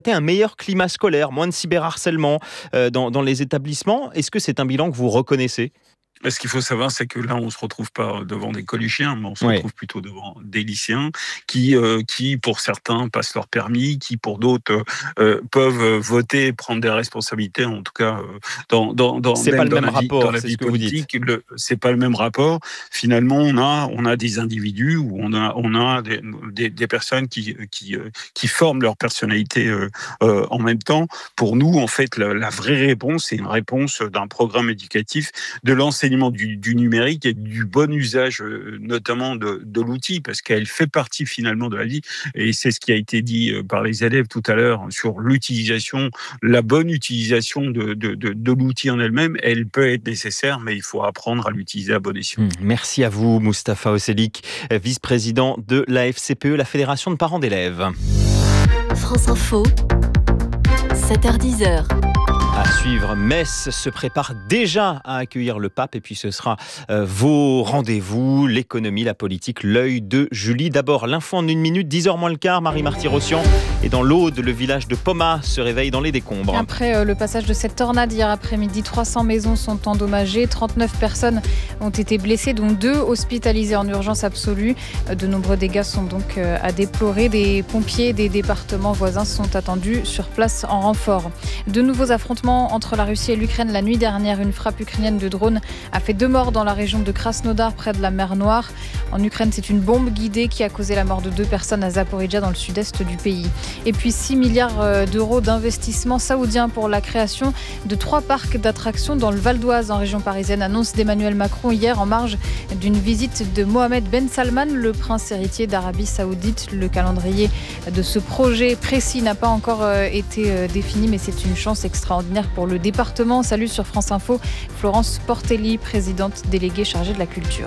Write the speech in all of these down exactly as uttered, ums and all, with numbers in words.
un meilleur climat scolaire, moins de cyberharcèlement euh, dans, dans les établissements. Est-ce que c'est un bilan que vous reconnaissez ? Ce qu'il faut savoir, c'est que là, on se retrouve pas devant des collégiens, mais on se Oui. retrouve plutôt devant des lycéens qui, euh, qui, pour certains, passent leur permis, qui, pour d'autres, euh, peuvent voter, prendre des responsabilités. En tout cas, euh, dans dans dans c'est même pas le dans même la vie, rapport, dans la c'est vie ce que vous dites. politique, le, c'est pas le même rapport. Finalement, on a on a des individus où on a on a des des, des personnes qui qui qui forment leur personnalité euh, euh, en même temps. Pour nous, en fait, la, la vraie réponse, c'est une réponse d'un programme éducatif, de l'enseignement Du, du numérique et du bon usage euh, notamment de, de l'outil, parce qu'elle fait partie finalement de la vie, et c'est ce qui a été dit euh, par les élèves tout à l'heure sur l'utilisation, la bonne utilisation de, de, de, de l'outil en elle-même. Elle peut être nécessaire, mais il faut apprendre à l'utiliser à bon escient. Merci à vous, Moustapha Oselik, vice-président de la F C P E, la Fédération de parents d'élèves. France Info, sept heures dix. À suivre, Metz se prépare déjà à accueillir le pape et puis ce sera euh, vos rendez-vous, l'économie, la politique, l'œil de Julie. D'abord, l'info en une minute, dix heures moins le quart, Marie-Marty-Rossian. Et dans l'Aude, le village de Poma se réveille dans les décombres. Après euh, le passage de cette tornade hier après-midi, trois cents maisons sont endommagées, trente-neuf personnes ont été blessées, dont deux hospitalisées en urgence absolue. De nombreux dégâts sont donc euh, à déplorer. Des pompiers des départements voisins sont attendus sur place en renfort. De nouveaux affrontements entre la Russie et l'Ukraine la nuit dernière. Une frappe ukrainienne de drone a fait deux morts dans la région de Krasnodar, près de la mer Noire. En Ukraine, c'est une bombe guidée qui a causé la mort de deux personnes à Zaporijia, dans le sud-est du pays. Et puis six milliards d'euros d'investissement saoudien pour la création de trois parcs d'attractions dans le Val d'Oise, en région parisienne. Annonce d'Emmanuel Macron hier en marge d'une visite de Mohamed Ben Salman, le prince héritier d'Arabie Saoudite. Le calendrier de ce projet précis n'a pas encore été défini, mais c'est une chance extraordinaire pour le département. Salut sur France Info, Florence Portelli, présidente déléguée chargée de la culture.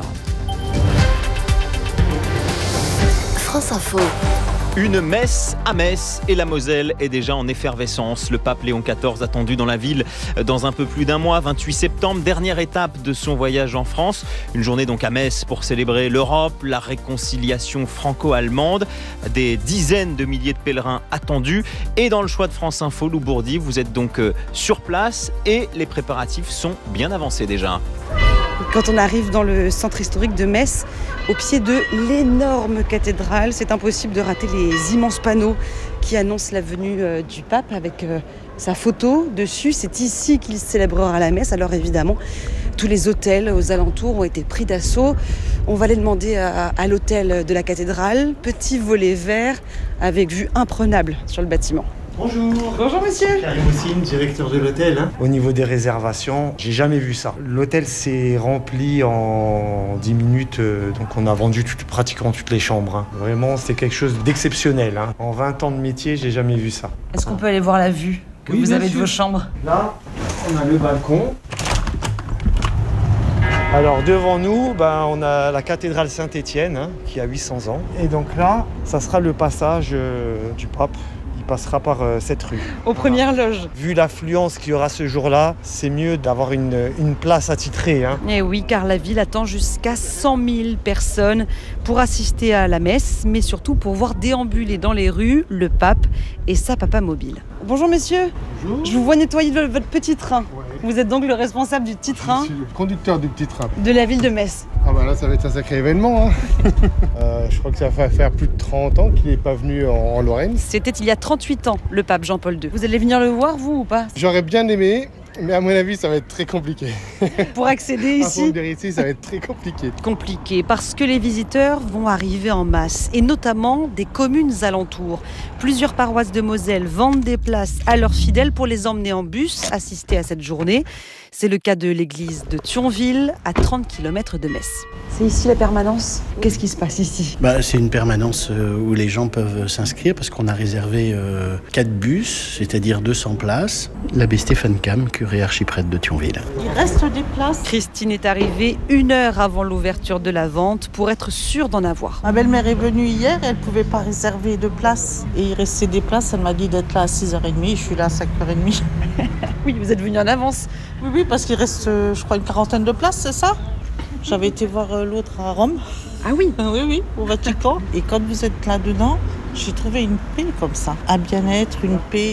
France Info. Une messe à Metz et la Moselle est déjà en effervescence. Le pape Léon quatorze attendu dans la ville dans un peu plus d'un mois, vingt-huit septembre, dernière étape de son voyage en France. Une journée donc à Metz pour célébrer l'Europe, la réconciliation franco-allemande. Des dizaines de milliers de pèlerins attendus. Et dans le choix de France Info, Lou Bourdi, vous êtes donc sur place et les préparatifs sont bien avancés déjà. Quand on arrive dans le centre historique de Metz, au pied de l'énorme cathédrale, c'est impossible de rater les immenses panneaux qui annoncent la venue euh, du pape avec euh, sa photo dessus. C'est ici qu'il célébrera la messe. Alors évidemment, tous les hôtels aux alentours ont été pris d'assaut. On va aller demander à, à l'hôtel de la cathédrale, petit volet vert avec vue imprenable sur le bâtiment. Bonjour. Bonjour monsieur. Karim Houssine, directeur de l'hôtel. Hein. Au niveau des réservations, j'ai jamais vu ça. L'hôtel s'est rempli en dix minutes, euh, donc on a vendu tout, pratiquement toutes les chambres. Hein. Vraiment, c'est quelque chose d'exceptionnel. Hein. En vingt ans de métier, j'ai jamais vu ça. Est-ce qu'on peut aller voir la vue que oui, vous avez sûr. de vos chambres ? Là, on a le balcon. Alors devant nous, ben, on a la cathédrale Saint-Étienne hein, qui a huit cents ans. Et donc là, ça sera le passage euh, du pape. Il passera par euh, cette rue. Aux premières loges. Vu l'affluence qu'il y aura ce jour-là, c'est mieux d'avoir une, une place attitrée. Hein. Et oui, car la ville attend jusqu'à cent mille personnes pour assister à la messe, mais surtout pour voir déambuler dans les rues le pape et sa papa mobile. Bonjour messieurs. Bonjour. Je vous vois nettoyer votre petit train. Ouais. Vous êtes donc le responsable du petit train Je suis le conducteur du petit train. de la ville de Metz. Ah bah là, ça va être un sacré événement. Hein. euh, je crois que ça va faire plus de trente ans qu'il n'est pas venu en, en Lorraine. C'était il y a trente-huit ans, le pape Jean-Paul deux. Vous allez venir le voir, vous, ou pas ? J'aurais bien aimé, mais à mon avis, ça va être très compliqué. Pour accéder Ah, pour ici, venir ici, ça va être très compliqué. compliqué, parce que les visiteurs vont arriver en masse, et notamment des communes alentours. Plusieurs paroisses de Moselle vendent des places à leurs fidèles pour les emmener en bus, assister à cette journée. C'est le cas de l'église de Thionville, à trente kilomètres de Metz. C'est ici la permanence ? Qu'est-ce qui se passe ici ? Bah, c'est une permanence où les gens peuvent s'inscrire parce qu'on a réservé euh, quatre bus, c'est-à-dire deux cents places. L'abbé Stéphane Cam, curé archiprêtre de Thionville. Il reste des places. Christine est arrivée une heure avant l'ouverture de la vente pour être sûre d'en avoir. Ma belle-mère est venue hier, elle ne pouvait pas réserver de place. Et il restait des places, elle m'a dit d'être là à six heures trente, je suis là à cinq heures trente. Oui, vous êtes venue en avance. Oui, oui, parce qu'il reste, je crois, une quarantaine de places, c'est ça ? J'avais été voir l'autre à Rome. Ah oui ? Oui, oui, au Vatican. Et quand vous êtes là-dedans, J'ai trouvé une paix comme ça, un bien-être, une paix.